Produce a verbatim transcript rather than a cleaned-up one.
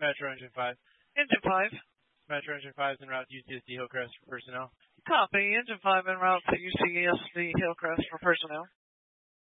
Metro Engine five. Engine five. Metro Engine five is en route to U C S D Hillcrest for personnel. Copy. Engine five en route to U C S D Hillcrest for personnel.